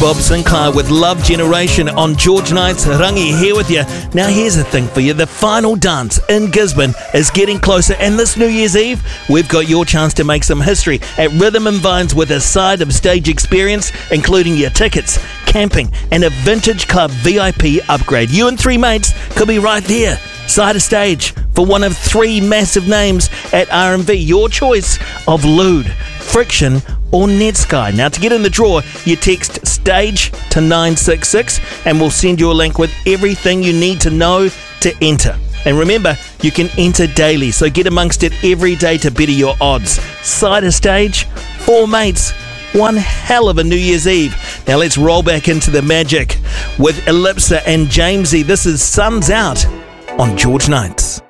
Bob Sinclair with Love Generation on George Nights. Rangi here with you. Now here's the thing for you. The final dance in Gisborne is getting closer, and this New Year's Eve, we've got your chance to make some history at Rhythm and Vines with a side of stage experience, including your tickets, camping, and a Vintage Club VIP upgrade. You and three mates could be right there, side of stage, for one of three massive names at R&V. Your choice of Lude, Friction, or Netsky. Now, to get in the draw, you text STAGE to 966 and we'll send you a link with everything you need to know to enter. And remember, you can enter daily, so get amongst it every day to better your odds. Side of stage, four mates, one hell of a New Year's Eve. Now let's roll back into the magic with Ellipsa and Jamesy. This is Sun's Out on George Nights.